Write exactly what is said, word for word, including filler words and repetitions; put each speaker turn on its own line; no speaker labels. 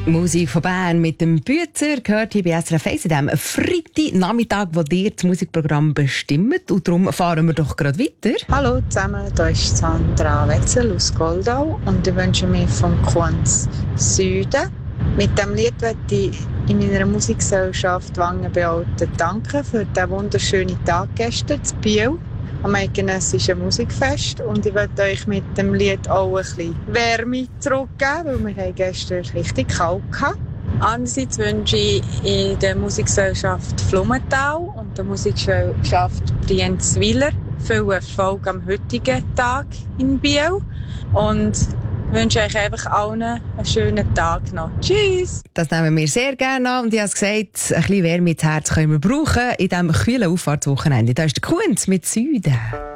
Musik von Bern mit dem Bützer gehört hier bei S R F eins an diesem Freitagnachmittag, wo dir das Musikprogramm bestimmt. Und darum fahren wir doch gerade weiter.
Hallo zusammen, hier ist Sandra Wetzel aus Goldau und ich wünsche mir vom Kunz Süden. Mit diesem Lied möchte ich in meiner Musikgesellschaft Wangenbealten danken für den wunderschönen Tag gestern in Biel am eidgenössischen Musikfest. Und ich möchte euch mit dem Lied auch ein bisschen Wärme zurückgeben, weil wir gestern richtig kalt hatten. Andererseits wünsche ich in der Musikgesellschaft Flummenthal und der Musikgesellschaft Brienzwiller viel Erfolg am heutigen Tag in Biel. Und ich wünsche euch einfach allen einen schönen Tag noch. Tschüss!
Das nehmen wir sehr gerne an. Und ich habe gesagt, ein bisschen Wärme ins Herz können wir brauchen in diesem kühlen Auffahrtswochenende. Da ist der Kunz mit Süden.